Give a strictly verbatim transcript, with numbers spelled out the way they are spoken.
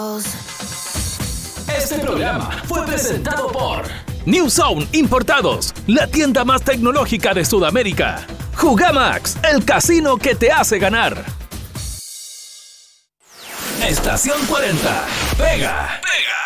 Este programa fue presentado por New Zone Importados, la tienda más tecnológica de Sudamérica. Jugamax, el casino que te hace ganar. Estación cuarenta. Pega. Pega.